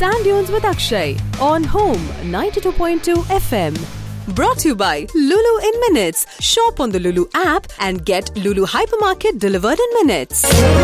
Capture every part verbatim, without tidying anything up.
Sand Dunes with Akshay on Home ninety-two point two F M. Brought to you by Lulu in Minutes. Shop on the Lulu app and get Lulu Hypermarket delivered in minutes.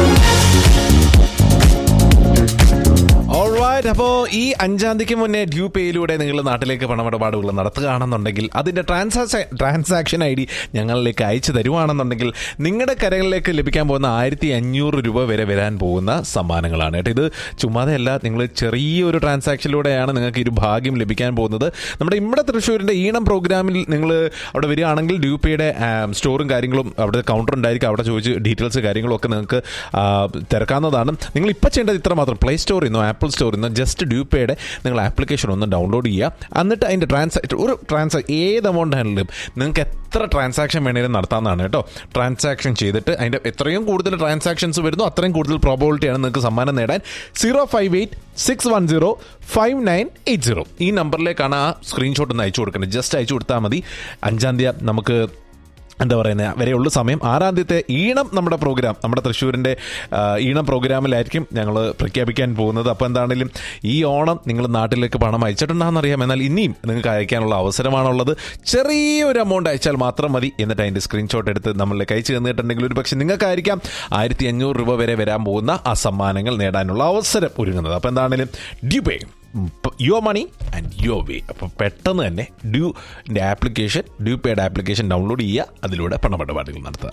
Alright, അപ്പോൾ ഈ അഞ്ചാം തീയതിക്ക് മുന്നേ due പേയിലൂടെ നിങ്ങൾ നാട്ടിലേക്ക് പണമിടപാടുകൾ നടത്തുകയാണെന്നുണ്ടെങ്കിൽ അതിൻ്റെ transaction transaction I D ഞങ്ങളിലേക്ക് അയച്ചു തരുവാണെന്നുണ്ടെങ്കിൽ നിങ്ങളുടെ കരകളിലേക്ക് ലഭിക്കാൻ പോകുന്ന ആയിരത്തി അഞ്ഞൂറ് രൂപ വരെ വരാൻ പോകുന്ന സമ്മാനങ്ങളാണ് കേട്ടോ. ഇത് ചുമ്മാതെയല്ല, നിങ്ങൾ ചെറിയൊരു ട്രാൻസാക്ഷനിലൂടെയാണ് നിങ്ങൾക്ക് ഈ ഒരു ഭാഗ്യം ലഭിക്കാൻ പോകുന്നത്. നമ്മുടെ ഇവിടെ തൃശ്ശൂരിൻ്റെ ഈണം പ്രോഗ്രാമിൽ നിങ്ങൾ അവിടെ വരികയാണെങ്കിൽ ഡ്യൂ പേയുടെ സ്റ്റോറും കാര്യങ്ങളും അവിടെ കൗണ്ടർ ഉണ്ടായിരിക്കും. അവിടെ ചോദിച്ച് ഡീറ്റെയിൽസ് കാര്യങ്ങളും ഒക്കെ നിങ്ങൾക്ക് തിരക്കാവുന്നതാണ്. നിങ്ങൾ ഇപ്പോൾ ചെയ്യേണ്ടത് ഇത്ര മാത്രം: പ്ലേ സ്റ്റോറിൽ നിന്നോ ആപ്പിൾ സ്റ്റോറിൽ നിന്ന് ജസ്റ്റ് ഡ്യൂപേയുടെ നിങ്ങൾ ആപ്ലിക്കേഷൻ ഒന്ന് ഡൗൺലോഡ് ചെയ്യുക. എന്നിട്ട് അതിൻ്റെ ട്രാൻസാക്ഷൻ ഒരു ട്രാൻസാക്ഷൻ ഏത് എമൗണ്ട് ഹാൻഡിലും നിങ്ങൾക്ക് എത്ര ട്രാൻസാക്ഷൻ വേണേലും നടത്താവുന്നതാണ് കേട്ടോ. ട്രാൻസാക്ഷൻ ചെയ്തിട്ട് അതിൻ്റെ എത്രയും കൂടുതൽ ട്രാൻസാക്ഷൻസ് വരുന്നു അത്രയും കൂടുതൽ പ്രോബബിലിറ്റിയാണ് നിങ്ങൾക്ക് സമ്മാനം നേടാൻ. Zero five eight six one zero five nine eight zero ഈ നമ്പറിലേക്കാണ് ആ സ്ക്രീൻഷോട്ട് ഒന്ന് അയച്ചു കൊടുക്കുന്നത്. ജസ്റ്റ് അയച്ചു കൊടുത്താൽ മതി. അഞ്ചാം തീയതി നമുക്ക് എന്താ പറയുന്നത് വരെയുള്ള സമയം. ആറാം തീയതി ഈണം നമ്മുടെ പ്രോഗ്രാം നമ്മുടെ തൃശ്ശൂരിൻ്റെ ഈണം പ്രോഗ്രാമിലായിരിക്കും ഞങ്ങൾ പ്രഖ്യാപിക്കാൻ പോകുന്നത്. അപ്പോൾ എന്താണെങ്കിലും ഈ ഓണം നിങ്ങൾ നാട്ടിലേക്ക് പണം അയച്ചിട്ടുണ്ടാകുന്നറിയാം. എന്നാൽ ഇനിയും നിങ്ങൾക്ക് അയക്കാനുള്ള അവസരമാണുള്ളത്. ചെറിയൊരു എമൗണ്ട് അയച്ചാൽ മാത്രം മതി. എന്നിട്ട് അതിൻ്റെ സ്ക്രീൻഷോട്ട് എടുത്ത് നമ്മളിലേക്ക് അയച്ചു തന്നിട്ടുണ്ടെങ്കിൽ ഒരു പക്ഷേ നിങ്ങൾക്കായിരിക്കാം ആയിരത്തി അഞ്ഞൂറ് രൂപ വരെ വരാൻ പോകുന്ന ആ സമ്മാനങ്ങൾ നേടാനുള്ള അവസരം ഒരുങ്ങുന്നത്. അപ്പോൾ എന്താണെങ്കിലും due pay your money and your way. അപ്പോൾ പെട്ടെന്ന് തന്നെ ഡ്യൂൻ്റെ ആപ്ലിക്കേഷൻ ഡ്യൂ പേയുടെ ആപ്ലിക്കേഷൻ ഡൗൺലോഡ് ചെയ്യുക. അതിലൂടെ പണമിടപാടുകൾ നടത്തുക.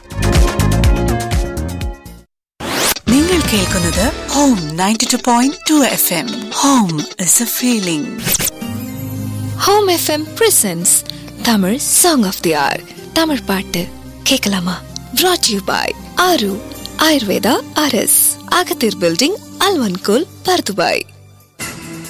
നിങ്ങൾ കേൾക്കുന്നത് home ninety two point two F M. Home is A feeling. Home FM presents Tamil song of they are. Tamil பாட்டு கேட்கலாமா? brought to you by ஆரு ஆயுர்வேதா ஆர்எஸ், அகத்தீர் பில்டிங், அல்வன்கோல், பர்துபாய்.